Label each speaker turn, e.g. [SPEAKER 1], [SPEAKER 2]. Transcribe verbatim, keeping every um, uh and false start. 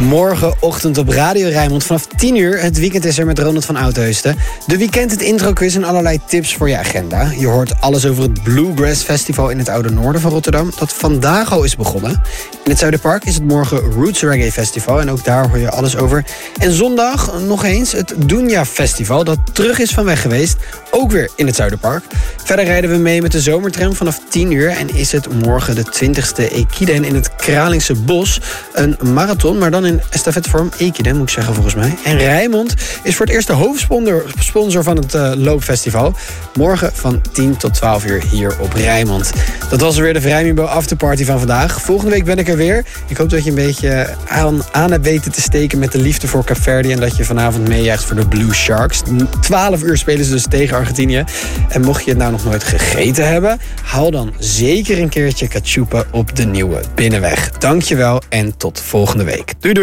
[SPEAKER 1] Morgenochtend op Radio Rijnmond vanaf tien uur. Het weekend is er met Ronald van Oudheusden. De weekend, het intro-quiz en allerlei tips voor je agenda. Je hoort alles over het Bluegrass Festival in het Oude Noorden van Rotterdam, dat vandaag al is begonnen. In het Zuiderpark is het morgen Roots Reggae Festival en ook daar hoor je alles over. En zondag nog eens het Dunja Festival, dat terug is van weg geweest, ook weer in het Zuiderpark. Verder rijden we mee met de zomertram vanaf tien uur en is het morgen de twintigste Ekiden in het Kralingse Bos. Een marathon, maar dan in estafettevorm Ekiden, moet ik zeggen volgens mij. En Rijnmond is voor het eerst de hoofdsponsor sponsor van het uh, loopfestival. Morgen van tien tot twaalf uur hier op Rijnmond. Dat was weer de Vrijmibo Afterparty van vandaag. Volgende week ben ik er weer. Ik hoop dat je een beetje aan, aan hebt weten te steken met de liefde voor Kaapverdië en dat je vanavond meejaagt voor de Blue Sharks. twaalf uur spelen ze dus tegen Argentinië. En mocht je het nou nog nooit gegeten hebben, haal dan zeker een keertje cachupa op de Nieuwe Binnenweg. Dankjewel en tot volgende week. Doei doei!